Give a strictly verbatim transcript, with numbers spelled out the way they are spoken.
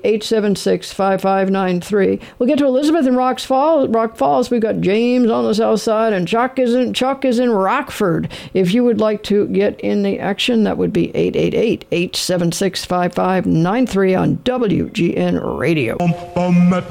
eight seven six, five five nine three. We'll get to Elizabeth in Rock Falls. Rock Falls. We've got James on the south side, and Chuck is in Chuck is in Rockford. If you would like to get in the action, that would be eight eight eight, eight seven six, five five nine three on W G N Radio. Bum, bum,